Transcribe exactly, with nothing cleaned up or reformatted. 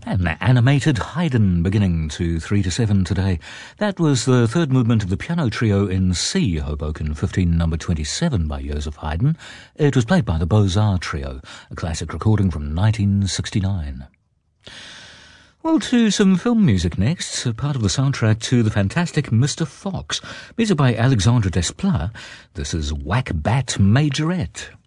An animated Haydn beginning to three to seven today. That was the third movement of the piano trio in C, Hoboken fifteen, number twenty-seven by Joseph Haydn. It was played by the Beaux-Arts Trio, a classic recording from nineteen sixty-nine. Well, to some film music next, part of the soundtrack to the fantastic Mister Fox. Music by Alexandre Desplat. This is Whack Bat Majorette.